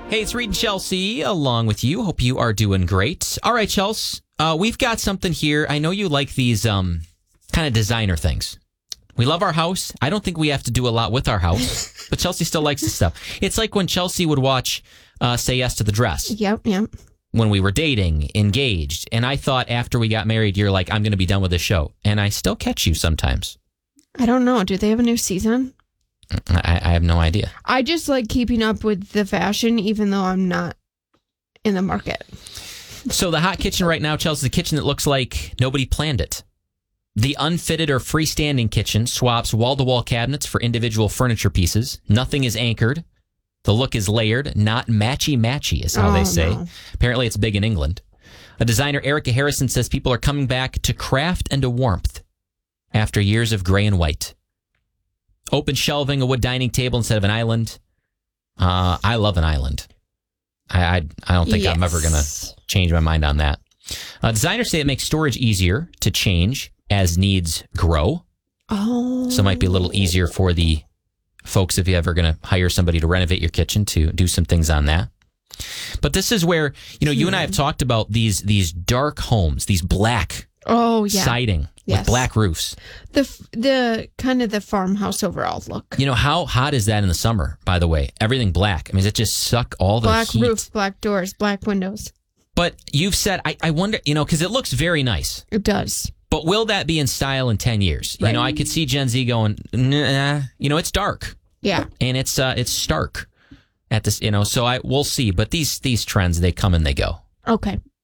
Hey, it's Reed and Chelsea along with you. Hope you are doing great. All right, Chelsea, we've got something here. I know you like these kind of designer things. We love our house. I don't think we have to do a lot with our house, but Chelsea still likes this stuff. It's like when Chelsea would watch Say Yes to the Dress. Yep. When we were dating, engaged. And I thought after we got married, you're like, I'm going to be done with this show. And I still catch you sometimes. I don't know. Do they have a new season? I have no idea. I just like keeping up with the fashion, even though I'm not in the market. So the hot kitchen right now, Chelsea, is a kitchen that looks like nobody planned it. The unfitted or freestanding kitchen swaps wall-to-wall cabinets for individual furniture pieces. Nothing is anchored. The look is layered, not matchy-matchy is how they say. No. Apparently it's big in England. A designer, Erica Harrison, says people are coming back to craft and to warmth after years of gray and white. Open shelving, a wood dining table instead of an island. I love an island. I don't think I'm ever going to change my mind on that. Designers say it makes storage easier to change as needs grow. Oh. So it might be a little easier for the folks if you're ever going to hire somebody to renovate your kitchen to do some things on that. But this is where, you and I have talked about these dark homes, these black siding with black roofs. The kind of the farmhouse overall look. How hot is that in the summer, by the way? Everything black. I mean, does it just suck all the black heat? Black roofs, black doors, black windows. But you've said, I wonder, because it looks very nice. It does. But will that be in style in 10 years? Right. I could see Gen Z going, nah, it's dark. Yeah. And it's stark at this, so we'll see. But these trends, they come and they go. Okay.